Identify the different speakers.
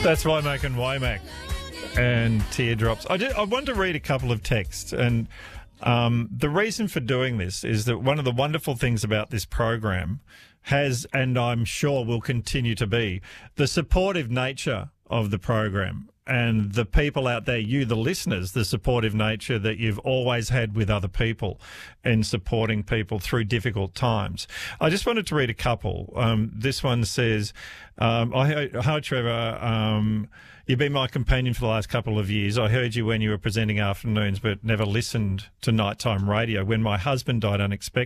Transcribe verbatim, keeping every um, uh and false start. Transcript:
Speaker 1: That's Womack and Womack and Teardrops. I, did, I want to read a couple of texts, and um, the reason for doing this is that one of the wonderful things about this program has, and I'm sure will continue to be, the supportive nature of the program. And the people out there, you, the listeners, the supportive nature that you've always had with other people and supporting people through difficult times. I just wanted to read a couple. Um, this one says, um, I heard, hi, Trevor. Um, you've been my companion for the last couple of years. I heard you when you were presenting afternoons, but never listened to nighttime radio. When my husband died unexpectedly,